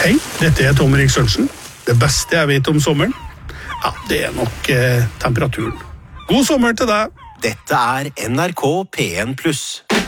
Hei, dette er Tom Erik Sørensen. Det beste jeg vet om sommeren, ja, det er nok temperaturen. God sommer til deg! Dette er NRK P1+.